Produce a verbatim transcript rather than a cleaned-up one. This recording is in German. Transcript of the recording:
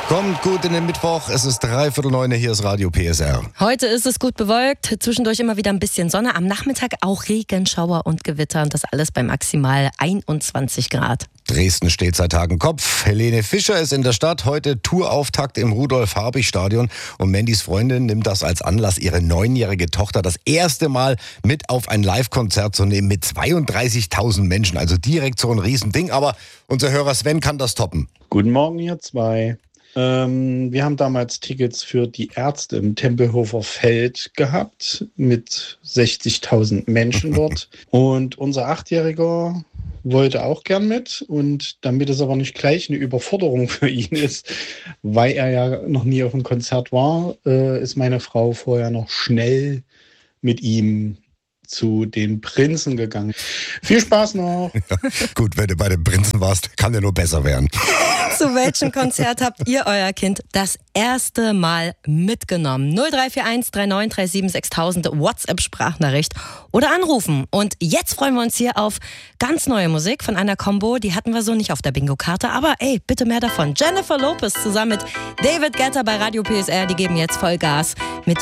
Kommt gut in den Mittwoch, es ist dreiviertel neun, hier ist Radio P S R. Heute ist es gut bewölkt, zwischendurch immer wieder ein bisschen Sonne, am Nachmittag auch Regen, Schauer und Gewitter und das alles bei maximal einundzwanzig Grad. Dresden steht seit Tagen Kopf. Helene Fischer ist in der Stadt, heute Tourauftakt im Rudolf-Habich-Stadion und Mandys Freundin nimmt das als Anlass, ihre neunjährige Tochter das erste Mal mit auf ein Live-Konzert zu nehmen mit zweiunddreißigtausend Menschen, also direkt so ein Riesending, aber unser Hörer Sven kann das toppen. Guten Morgen, ihr zwei. Ähm, wir haben damals Tickets für die Ärzte im Tempelhofer Feld gehabt mit sechzigtausend Menschen dort. Und unser Achtjähriger wollte auch gern mit. Und damit es aber nicht gleich eine Überforderung für ihn ist, weil er ja noch nie auf einem Konzert war, äh, ist meine Frau vorher noch schnell mit ihm zu den Prinzen gegangen. Viel Spaß noch! Ja, gut, wenn du bei den Prinzen warst, kann der nur besser werden. Zu welchem Konzert habt ihr euer Kind das erste Mal mitgenommen? null drei vier eins drei neun drei sieben sechstausend WhatsApp-Sprachnachricht oder anrufen. Und jetzt freuen wir uns hier auf ganz neue Musik von einer Combo, die hatten wir so nicht auf der Bingo-Karte, aber ey, bitte mehr davon. Jennifer Lopez zusammen mit David Guetta bei Radio P S R, die geben jetzt Vollgas mit